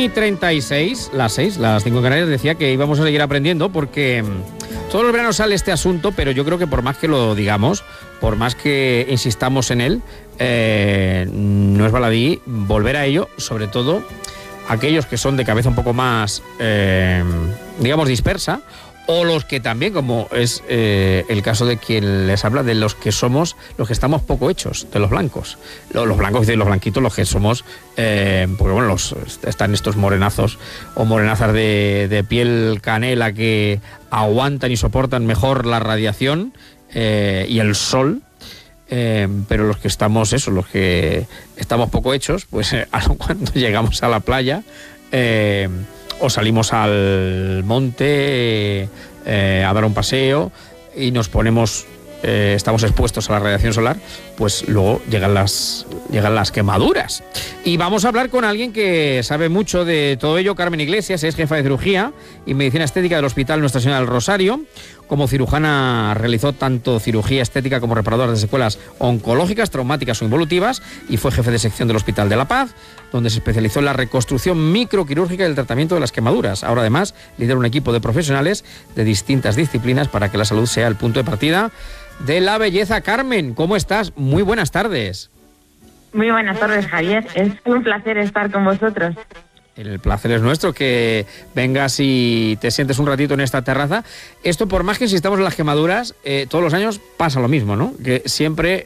1:36, las 5 en Canarias, decía que íbamos a seguir aprendiendo porque todos los veranos sale este asunto, pero yo creo que por más que lo digamos, por más que insistamos en él, no es baladí volver a ello, sobre todo aquellos que son de cabeza un poco más, digamos, dispersa, o los que también, como es el caso de quien les habla, de los que somos, los que estamos poco hechos, de los blancos. Los blancos y los blanquitos, los que somos, porque bueno, están estos morenazos o morenazas de piel canela que aguantan y soportan mejor la radiación y el sol. Pero los que estamos, los que estamos poco hechos, pues cuando llegamos a la playa, o salimos al monte a dar un paseo y nos ponemos, estamos expuestos a la radiación solar, pues luego llegan las quemaduras. Y vamos a hablar con alguien que sabe mucho de todo ello. Carmen Iglesias es jefa de cirugía y medicina estética del Hospital Nuestra Señora del Rosario. Como cirujana realizó tanto cirugía estética como reparadora de secuelas oncológicas, traumáticas o involutivas, y fue jefe de sección del Hospital de La Paz, donde se especializó en la reconstrucción microquirúrgica y el tratamiento de las quemaduras. Ahora además lidera un equipo de profesionales de distintas disciplinas para que la salud sea el punto de partida de la belleza. Carmen, ¿cómo estás? Muy buenas tardes. Muy buenas tardes, Javier. Es un placer estar con vosotros. El placer es nuestro, que vengas y te sientes un ratito en esta terraza. Esto, por más que insistamos en las quemaduras, todos los años pasa lo mismo, ¿no? Que siempre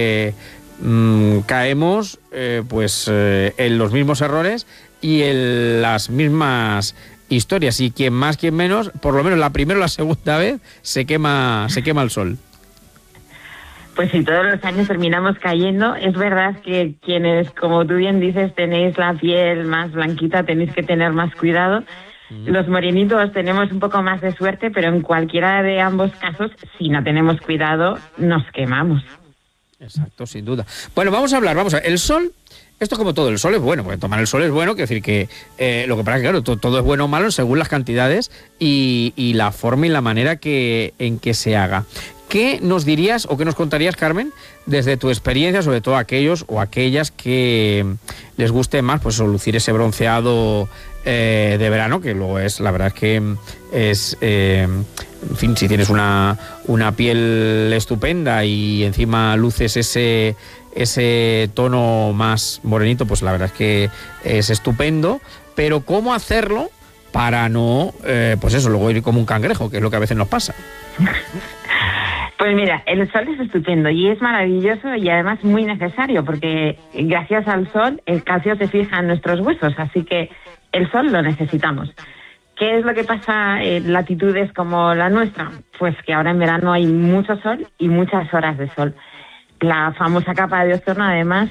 caemos en los mismos errores y en las mismas historias. Y quien más, quien menos, por lo menos la primera o la segunda vez, se quema el sol. Pues sí, todos los años terminamos cayendo. Es verdad que quienes, como tú bien dices, tenéis la piel más blanquita, tenéis que tener más cuidado. Los morenitos tenemos un poco más de suerte, pero en cualquiera de ambos casos, si no tenemos cuidado, nos quemamos. Exacto, sin duda. Bueno, vamos a hablar. El sol, esto como todo, el sol es bueno, porque tomar el sol es bueno, quiere decir que lo que pasa es que, claro, todo es bueno o malo según las cantidades y la forma y la manera en que se haga. ¿Qué nos dirías o qué nos contarías, Carmen, desde tu experiencia, sobre todo aquellos o aquellas que les guste más, pues lucir ese bronceado de verano, que luego es, la verdad es que es, en fin, si tienes una piel estupenda y encima luces ese tono más morenito, pues la verdad es que es estupendo, pero ¿cómo hacerlo para no, luego ir como un cangrejo, que es lo que a veces nos pasa? Pues mira, el sol es estupendo y es maravilloso y además muy necesario porque gracias al sol el calcio se fija en nuestros huesos, así que el sol lo necesitamos. ¿Qué es lo que pasa en latitudes como la nuestra? Pues que ahora en verano hay mucho sol y muchas horas de sol. La famosa capa de ozono además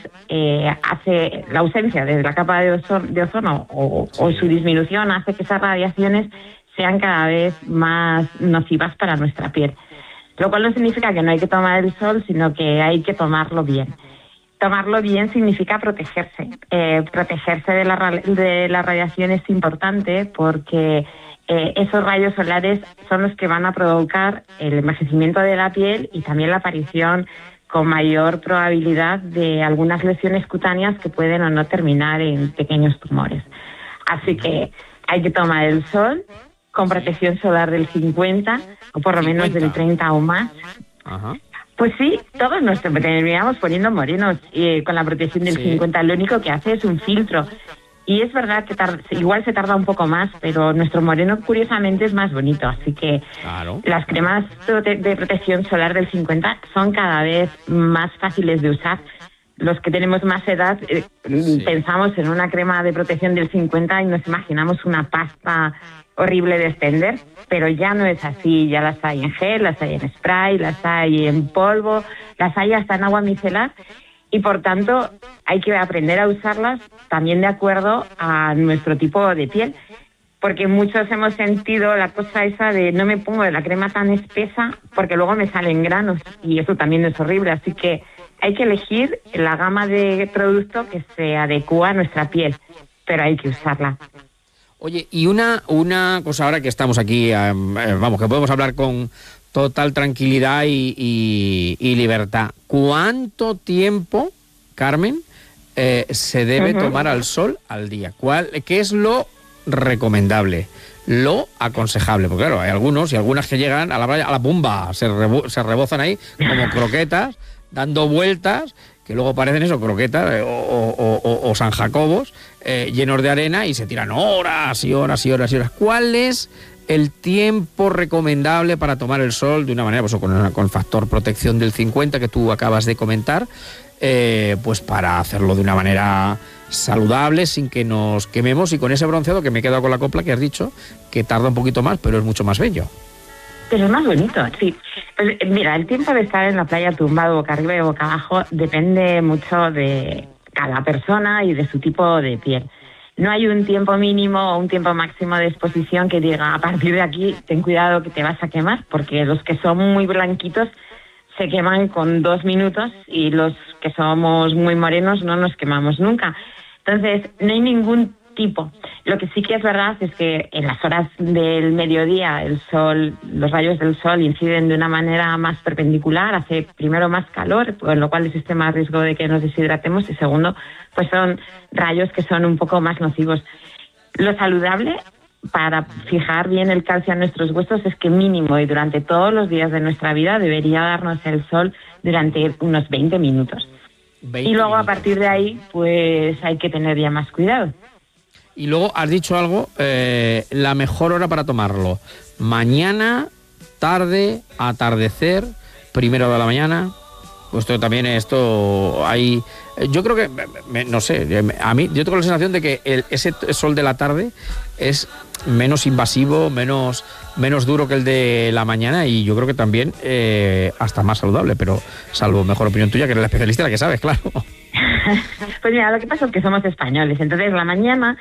hace la ausencia de la capa de ozono o su disminución hace que esas radiaciones sean cada vez más nocivas para nuestra piel. Lo cual no significa que no hay que tomar el sol, sino que hay que tomarlo bien. Tomarlo bien significa protegerse. Protegerse de la radiación es importante porque esos rayos solares son los que van a provocar el envejecimiento de la piel y también la aparición con mayor probabilidad de algunas lesiones cutáneas que pueden o no terminar en pequeños tumores. Así que hay que tomar el sol con protección solar del 50 o por lo menos del 30 o más. Ajá. Pues sí, todos nos terminamos poniendo morenos con la protección del 50. Lo único que hace es un filtro. Y es verdad que igual se tarda un poco más, pero nuestro moreno curiosamente es más bonito. Así que claro, las cremas de protección solar del 50 son cada vez más fáciles de usar. Los que tenemos más edad pensamos en una crema de protección del 50 y nos imaginamos una pasta horrible de extender, pero ya no es así. Ya las hay en gel, las hay en spray, las hay en polvo, las hay hasta en agua micelar y por tanto hay que aprender a usarlas también de acuerdo a nuestro tipo de piel, porque muchos hemos sentido la cosa esa de no me pongo la crema tan espesa porque luego me salen granos y eso también es horrible, así que hay que elegir la gama de producto que se adecua a nuestra piel, pero hay que usarla. Oye, y una cosa ahora que estamos aquí, que podemos hablar con total tranquilidad y libertad. ¿Cuánto tiempo, Carmen, se debe tomar al sol al día? ¿Qué es lo recomendable? Lo aconsejable, porque claro, hay algunos y algunas que llegan a la playa a la pumba, se rebozan ahí como croquetas, dando vueltas, que luego parecen eso, croquetas o San Jacobos, llenos de arena, y se tiran horas y horas y horas y horas. ¿Cuál es el tiempo recomendable para tomar el sol de una manera, pues con factor protección del 50 que tú acabas de comentar, pues para hacerlo de una manera saludable, sin que nos quememos, y con ese bronceado, que me he quedado con la copla que has dicho, que tarda un poquito más, pero es mucho más bello? Pero es más bonito, sí. Pues mira, el tiempo de estar en la playa tumbado boca arriba y boca abajo depende mucho de cada persona y de su tipo de piel. No hay un tiempo mínimo o un tiempo máximo de exposición que diga, a partir de aquí, ten cuidado que te vas a quemar, porque los que son muy blanquitos se queman con 2 minutos y los que somos muy morenos no nos quemamos nunca. Entonces, no hay ningún tipo. Lo que sí que es verdad es que en las horas del mediodía el sol, los rayos del sol inciden de una manera más perpendicular, hace primero más calor, con lo cual existe más riesgo de que nos deshidratemos, y segundo, pues son rayos que son un poco más nocivos. Lo saludable para fijar bien el calcio en nuestros huesos es que mínimo y durante todos los días de nuestra vida debería darnos el sol durante unos 20 minutos. Y luego a partir de ahí pues hay que tener ya más cuidado. Y luego has dicho algo, la mejor hora para tomarlo: mañana, tarde, atardecer, primera de la mañana. Pues esto hay... Yo creo que, no sé, a mí yo tengo la sensación de que ese sol de la tarde es menos invasivo, menos duro que el de la mañana, y yo creo que también hasta más saludable, pero salvo mejor opinión tuya, que eres la especialista, la que sabes, claro. Pues mira, lo que pasa es que somos españoles, entonces la mañana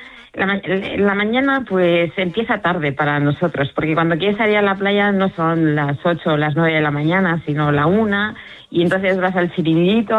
pues empieza tarde para nosotros, porque cuando quieres salir a la playa no son las 8 o las 9 de la mañana, sino la 1, y entonces vas al chiringuito